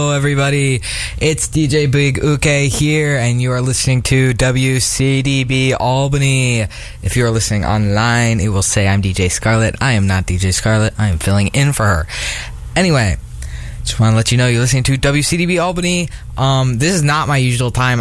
Hello everybody, it's DJ Big Uke here, and you are listening to WCDB Albany. If you are listening online, it will say I'm DJ Scarlett. I am not DJ Scarlett. I am filling in for her. Anyway, just want to let you know you're listening to WCDB Albany. This is not my usual time.